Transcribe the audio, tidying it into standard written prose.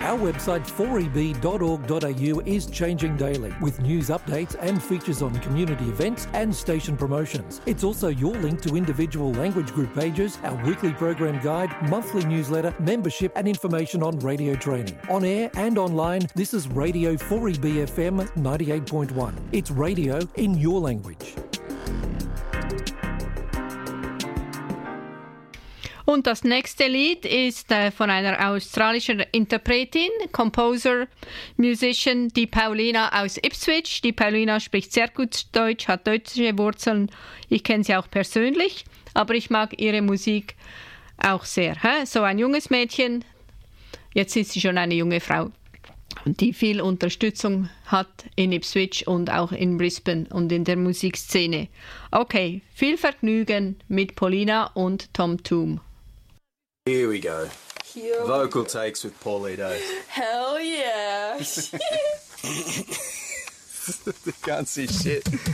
Our website 4eb.org.au is changing daily with news updates and features on community events and station promotions. It's also your link to individual language group pages, our weekly program guide, monthly newsletter, membership and information on radio training. On air and online, this is Radio 4EB FM 98.1. It's radio in your language. Und das nächste Lied ist von einer australischen Interpretin, Composer, Musician, die Paulina aus Ipswich. Die Paulina spricht sehr gut Deutsch, hat deutsche Wurzeln. Ich kenne sie auch persönlich, aber ich mag ihre Musik auch sehr. So ein junges Mädchen, jetzt ist sie schon eine junge Frau, die viel Unterstützung hat in Ipswich und auch in Brisbane und in der Musikszene. Okay, viel Vergnügen mit Paulina und Tom Toome. Here we go. Vocal takes with Paulito. Hell yeah. Can't see shit.